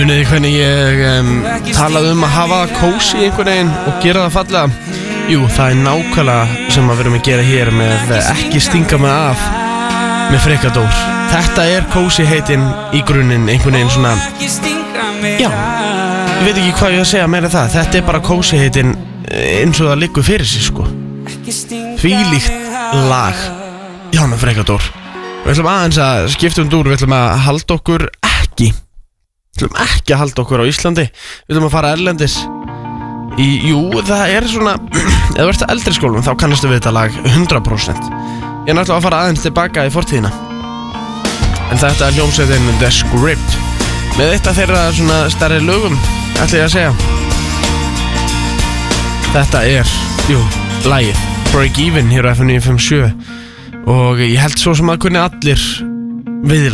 Munið þið hvernig ég talaði að hafa kósí einhvern veginn og gera það fallega? Jú, það nákvæmlega sem við erum að gera hér með ekki stinga mig af með Frikadór. Þetta kósí heitin í grunninn einhvern veginn svona. Já, ég veit ekki hvað ég að segja meira það. Þetta bara kósí heitin eins og það liggur fyrir sig sko. Þvílíkt lag já með Frikadór. Við ætlum aðeins að skipta dúr. Við ætlum að halda okkur ekki að halda okkur á Íslandi. Við ætlum að fara erlendis jú, það svona ef þú ert að eldri skólum þá kannastu við þetta lag 100%. Ég ætla að fara aðeins tilbaka í fortíðina. En þetta hljómsveitin The Script með eitt af þeirra svona stærri lögum ætla ég að segja. Þetta lagið Break Even hér á FM 957 og ég held svo sem að kunni allir við